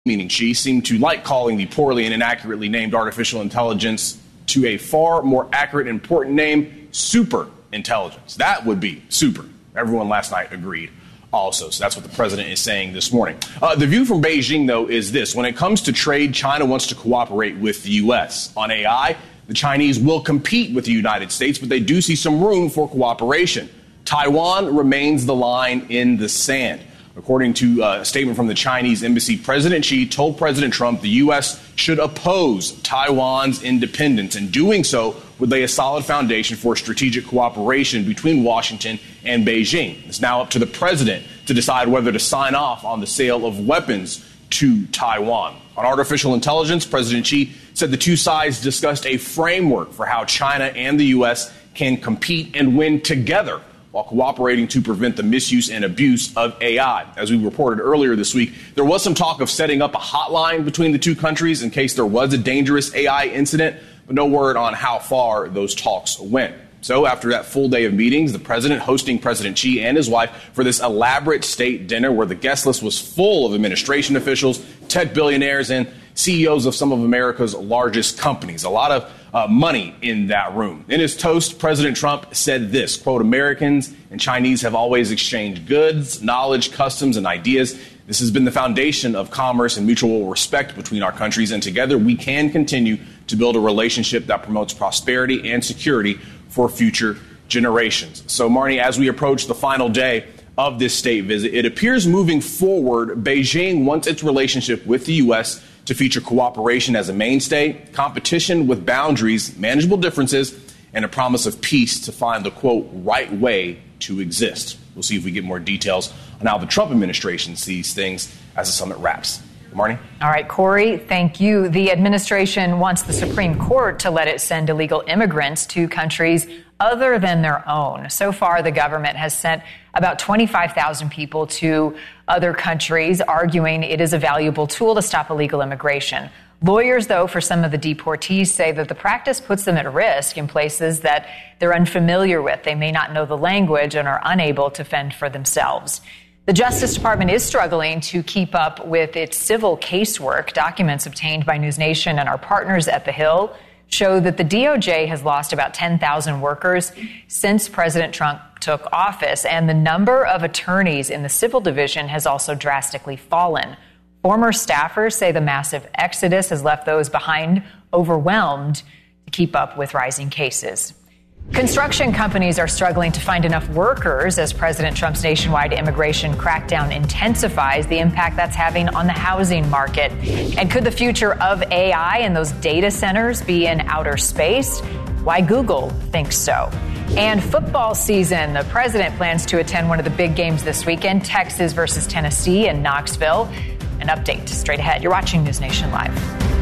meaning Xi, seemed to like calling the poorly and inaccurately named artificial intelligence to a far more accurate and important name, super intelligence. That would be super. Everyone last night agreed also. So that's what the president is saying this morning. The view from Beijing, though, is this. When it comes to trade, China wants to cooperate with the U.S. On AI, the Chinese will compete with the United States, but they do see some room for cooperation. Taiwan remains the line in the sand. According to a statement from the Chinese embassy, President Xi told President Trump the U.S. should oppose Taiwan's independence, and doing so would lay a solid foundation for strategic cooperation between Washington and Beijing. It's now up to the president to decide whether to sign off on the sale of weapons to Taiwan. On artificial intelligence, President Xi said the two sides discussed a framework for how China and the U.S. can compete and win together while cooperating to prevent the misuse and abuse of AI. As we reported earlier this week, there was some talk of setting up a hotline between the two countries in case there was a dangerous AI incident, but no word on how far those talks went. So after that full day of meetings, the president hosting President Xi and his wife for this elaborate state dinner where the guest list was full of administration officials, tech billionaires, and CEOs of some of America's largest companies. A lot of money in that room. In his toast, President Trump said this, quote, Americans and Chinese have always exchanged goods, knowledge, customs, and ideas. This has been the foundation of commerce and mutual respect between our countries, and together we can continue to build a relationship that promotes prosperity and security for future generations. So, Marnie, as we approach the final day of this state visit, it appears moving forward, Beijing wants its relationship with the U.S. to feature cooperation as a mainstay, competition with boundaries, manageable differences, and a promise of peace to find the, quote, right way to exist. We'll see if we get more details on how the Trump administration sees things as the summit wraps. Marnie? All right, Corey, thank you. The administration wants the Supreme Court to let it send illegal immigrants to countries other than their own. So far, the government has sent about 25,000 people to other countries, arguing it is a valuable tool to stop illegal immigration. Lawyers, though, for some of the deportees say that the practice puts them at risk in places that they're unfamiliar with. They may not know the language and are unable to fend for themselves. The Justice Department is struggling to keep up with its civil casework. Documents obtained by NewsNation and our partners at The Hill show that the DOJ has lost about 10,000 workers since President Trump took office, and the number of attorneys in the civil division has also drastically fallen. Former staffers say the massive exodus has left those behind overwhelmed to keep up with rising cases. Construction companies are struggling to find enough workers as President Trump's nationwide immigration crackdown intensifies, the impact that's having on the housing market. And could the future of AI and those data centers be in outer space? Why Google thinks so. And football season. The president plans to attend one of the big games this weekend, Texas versus Tennessee in Knoxville. An update straight ahead. You're watching News Nation Live.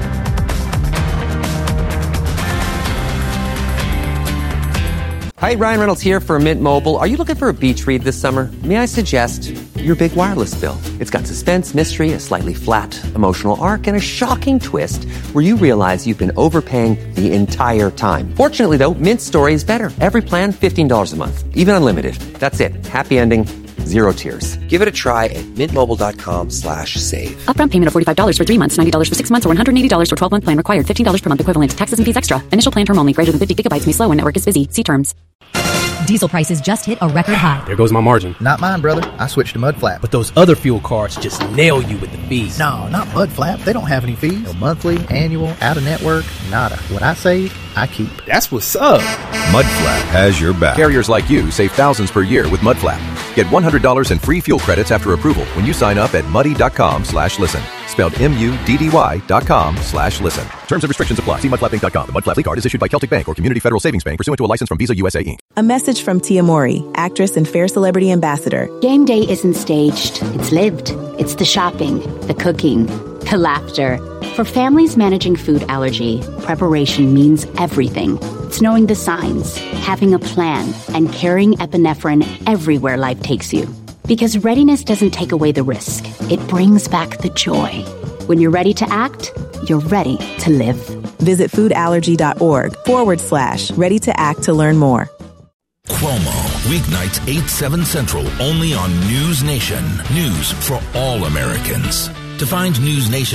Hi, Ryan Reynolds here for Mint Mobile. Are you looking for a beach read this summer? May I suggest your big wireless bill? It's got suspense, mystery, a slightly flat, emotional arc, and a shocking twist where you realize you've been overpaying the entire time. Fortunately, though, Mint story is better. Every plan, $15 a month. Even unlimited. That's it. Happy ending. Zero tears. Give it a try at mintmobile.com/save. Upfront payment of $45 for 3 months, $90 for 6 months, or $180 for 12-month plan required. $15 per month equivalent. Taxes and fees extra. Initial plan term only. Greater than 50 gigabytes may slow when network is busy. See terms. Diesel prices just hit a record high. There goes my margin. Not mine, brother. I switched to Mudflap. But those other fuel cards just nail you with the fees. No, not Mudflap. They don't have any fees. No monthly, annual, out-of-network, nada. What I save, I keep. That's what's up. Mudflap has your back. Carriers like you save thousands per year with Mudflap. Get $100 in free fuel credits after approval when you sign up at muddy.com/listen. Spelled MUDDY.com/listen. Terms and restrictions apply. See mudflapinc.com. The Mudflap card is issued by Celtic Bank or Community Federal Savings Bank pursuant to a license from Visa USA Inc. A message from Tia Mori, actress and Fair Celebrity Ambassador. Game day isn't staged. It's lived. It's the shopping, the cooking, the laughter. For families managing food allergy, preparation means everything. It's knowing the signs, having a plan, and carrying epinephrine everywhere life takes you. Because readiness doesn't take away the risk. It brings back the joy. When you're ready to act, you're ready to live. Visit foodallergy.org/ready to act to learn more. Cuomo, weeknights 8-7 Central, only on News Nation. News for all Americans. To find News Nation